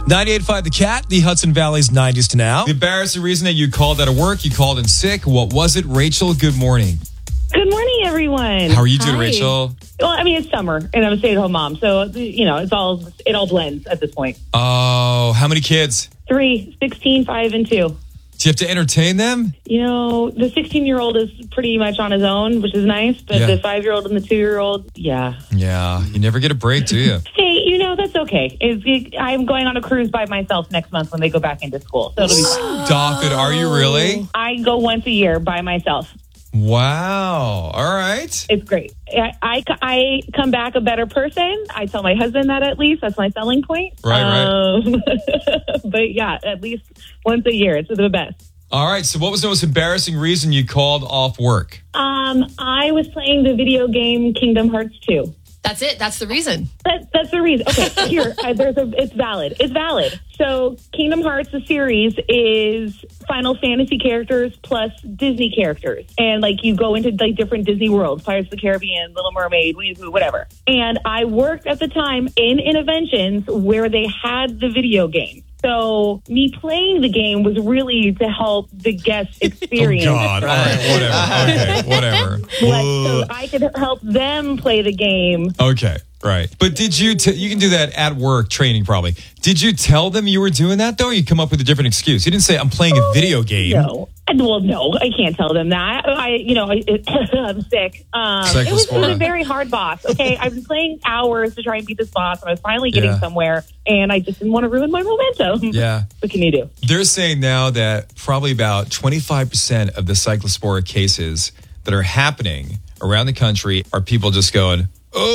98.5 The Cat, the Hudson Valley's 90s to now. The embarrassing reason that you called out of work, you called in sick. What was it? Rachel, good morning. Good morning, everyone. How are you doing, Hi. Rachel? Well, I mean, it's summer, and I'm a stay-at-home mom, so, it all blends at this point. Oh, how many kids? 3, 16, 5, and 2. Do you have to entertain them? The 16-year-old is pretty much on his own, which is nice, but the 5-year-old and the 2-year-old, yeah. Yeah, you never get a break, do you? Hey, that's okay. I'm going on a cruise by myself next month when they go back into school, so it'll be fun. Stop it. Are you really? I go once a year by myself. Wow. All right. It's great. I come back a better person. I tell my husband that at least. That's my selling point. Right. But yeah, at least once a year. It's the best. All right. So what was the most embarrassing reason you called off work? I was playing the video game Kingdom Hearts 2. That's it. That's the reason. That's the reason. Okay, here, it's valid. It's valid. So Kingdom Hearts, the series, is Final Fantasy characters plus Disney characters. And, you go into, different Disney worlds, Pirates of the Caribbean, Little Mermaid, Winnie the Pooh, whatever. And I worked at the time in Interventions where they had the video game. So me playing the game was really to help the guest experience. Oh, God. All right, whatever. Okay, whatever. So I could help them play the game. Okay, right. But did you, you can do that at work training probably. Did you tell them you were doing that, though, or you come up with a different excuse? You didn't say, I'm playing a video game. No. Well, no, I can't tell them that. I'm sick. It was a very hard boss, okay? I've been playing hours to try and beat this boss, and I was finally getting somewhere, and I just didn't want to ruin my momentum. Yeah. What can you do? They're saying now that probably about 25% of the cyclospora cases that are happening around the country are people just going,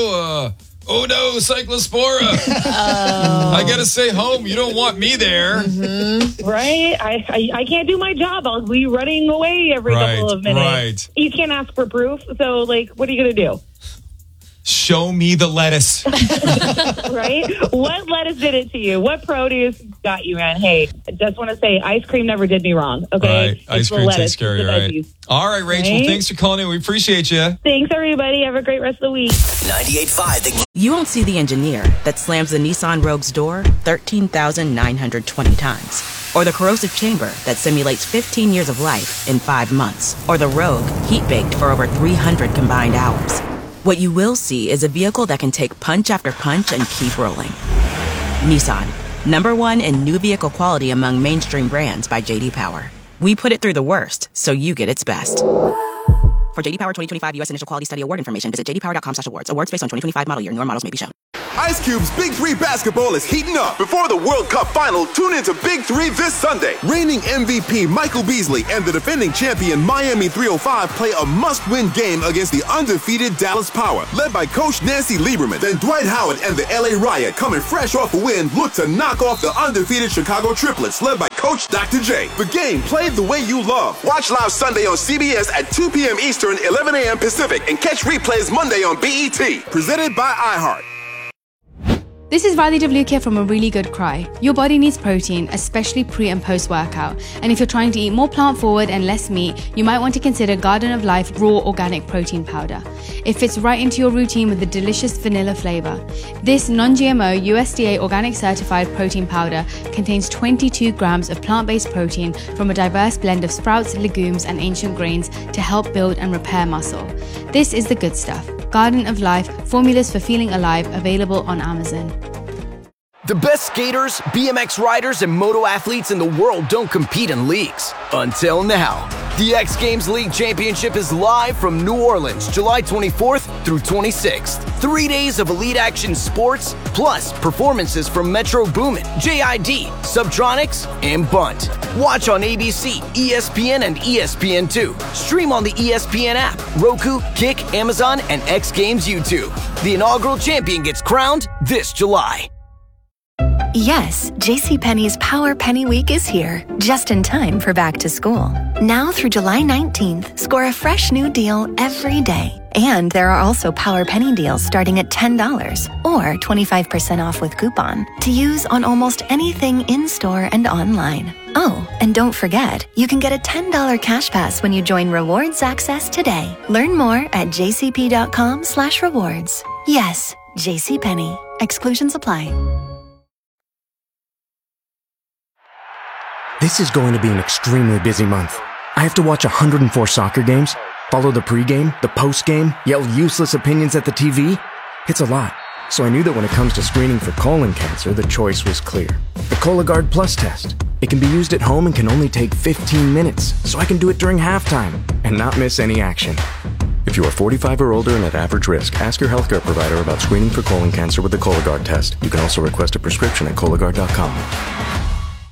oh no, cyclospora. I got to stay home. You don't want me there. Mm-hmm. Right? I can't do my job. I'll be running away every couple of minutes. Right. You can't ask for proof. So, what are you going to do? Show me the lettuce. Right? What lettuce did it to you? What produce got you, man? Hey, I just want to say ice cream never did me wrong, okay? Right. Ice cream takes care of you, right? All right, Rachel, thanks for calling in. We appreciate you. Thanks, everybody. Have a great rest of the week. 98.5. You won't see the engineer that slams the Nissan Rogue's door 13,920 times. Or the corrosive chamber that simulates 15 years of life in 5 months. Or the Rogue heat-baked for over 300 combined hours. What you will see is a vehicle that can take punch after punch and keep rolling. Nissan, #1 in new vehicle quality among mainstream brands by J.D. Power. We put it through the worst, so you get its best. For J.D. Power 2025 U.S. Initial Quality Study Award information, visit jdpower.com/awards. Awards based on 2025 model year. Newer models may be shown. Ice Cube's Big 3 basketball is heating up. Before the World Cup final, tune into Big 3 this Sunday. Reigning MVP Michael Beasley and the defending champion Miami 305 play a must-win game against the undefeated Dallas Power, led by Coach Nancy Lieberman. Then Dwight Howard and the LA Riot, coming fresh off a win, look to knock off the undefeated Chicago Triplets, led by Coach Dr. J. The game played the way you love. Watch live Sunday on CBS at 2 p.m. Eastern, 11 a.m. Pacific, and catch replays Monday on BET. Presented by iHeart. This is Riley WK from A Really Good Cry. Your body needs protein, especially pre and post workout. And if you're trying to eat more plant forward and less meat, you might want to consider Garden of Life Raw Organic Protein Powder. It fits right into your routine with a delicious vanilla flavor. This non-GMO USDA organic certified protein powder contains 22 grams of plant-based protein from a diverse blend of sprouts, legumes, and ancient grains to help build and repair muscle. This is the good stuff. Garden of Life, formulas for feeling alive, available on Amazon. The best skaters, BMX riders, and moto athletes in the world don't compete in leagues. Until now. The X Games League Championship is live from New Orleans, July 24th through 26th. 3 days of elite action sports, plus performances from Metro Boomin, JID, Subtronics, and Bunt. Watch on ABC, ESPN, and ESPN2. Stream on the ESPN app, Roku, Kick, Amazon, and X Games YouTube. The inaugural champion gets crowned this July. Yes, JCPenney's Power Penny Week is here, just in time for back to school. Now through July 19th, score a fresh new deal every day. And there are also Power Penny deals starting at $10 or 25% off with coupon to use on almost anything in-store and online. Oh, and don't forget, you can get a $10 cash pass when you join Rewards Access today. Learn more at jcp.com/rewards. Yes, JCPenney. Exclusions apply. This is going to be an extremely busy month. I have to watch 104 soccer games, follow the pregame, the postgame, yell useless opinions at the TV. It's a lot. So I knew that when it comes to screening for colon cancer, the choice was clear. The Cologuard Plus test. It can be used at home and can only take 15 minutes, so I can do it during halftime and not miss any action. If you are 45 or older and at average risk, ask your healthcare provider about screening for colon cancer with the Cologuard test. You can also request a prescription at Cologuard.com.